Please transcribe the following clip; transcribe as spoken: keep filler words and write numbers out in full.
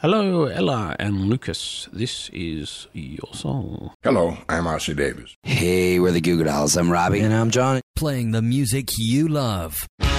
Hello, Ella and Lucas. This is your song. Hello, I'm Ossie Davis. Hey, we're the Goo Goo Dolls. I'm Robbie. And I'm Johnny. Playing the music you love.